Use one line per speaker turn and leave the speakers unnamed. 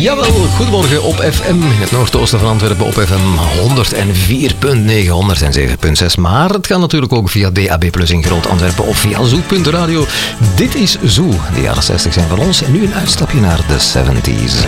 Jawel, goedemorgen op FM in het noordoosten van Antwerpen op FM 104.9, 107.6. Maar het kan natuurlijk ook via DAB+ in Groot Antwerpen of via Zoo.radio. Dit is Zoo. De jaren 60 zijn van ons en nu een uitstapje naar de 70s.